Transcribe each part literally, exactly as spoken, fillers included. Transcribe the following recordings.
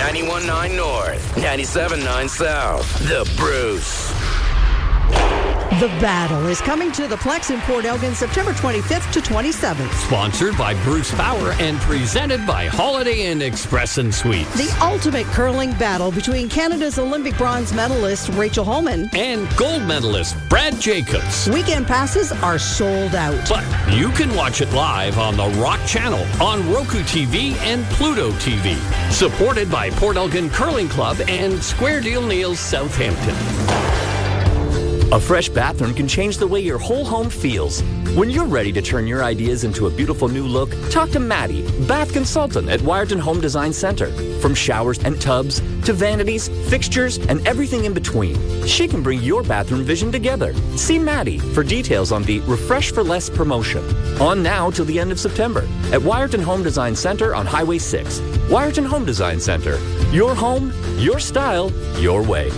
ninety-one point nine North, ninety-seven point nine South. The Bruce. The Battle is coming to the Plex in Port Elgin September twenty-fifth to twenty-seventh. Sponsored by Bruce Power and presented by Holiday Inn Express and Suites. The ultimate curling battle between Canada's Olympic bronze medalist Rachel Homan and gold medalist Brad Jacobs. Weekend passes are sold out. But you can watch it live on the Rock Channel, on Roku T V and Pluto T V. Supported by Port Elgin Curling Club and Square Deal Neils Southampton. A fresh bathroom can change the way your whole home feels. When you're ready to turn your ideas into a beautiful new look, talk to Maddie, bath consultant at Wiarton Home Design Center. From showers and tubs to vanities, fixtures, and everything in between, she can bring your bathroom vision together. See Maddie for details on the Refresh for Less promotion. On now till the end of September at Wiarton Home Design Center on Highway six. Wiarton Home Design Center. Your home, your style, your way.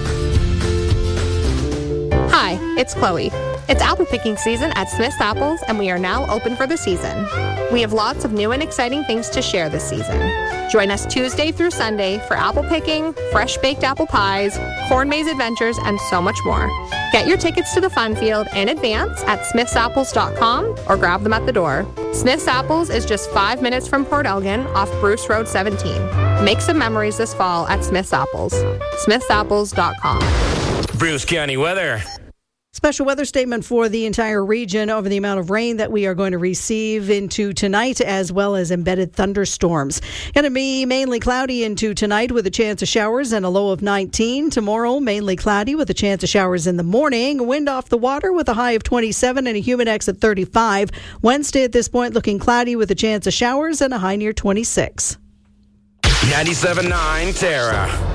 Hi, it's Chloe. It's apple picking season at Smith's Apples, and we are now open for the season. We have lots of new and exciting things to share this season. Join us Tuesday through Sunday for apple picking, fresh baked apple pies, corn maze adventures, and so much more. Get your tickets to the fun field in advance at smiths apples dot com or grab them at the door. Smith's Apples is just five minutes from Port Elgin off Bruce Road seventeen. Make some memories this fall at Smith's Apples. smiths apples dot com. Bruce County weather. Special weather statement for the entire region over the amount of rain that we are going to receive into tonight, as well as embedded thunderstorms. Going to be mainly cloudy into tonight with a chance of showers and a low of nineteen. Tomorrow, mainly cloudy with a chance of showers in the morning. Wind off the water with a high of twenty-seven and a humidex at thirty-five. Wednesday at this point looking cloudy with a chance of showers and a high near twenty-six. ninety-seven point nine Terra.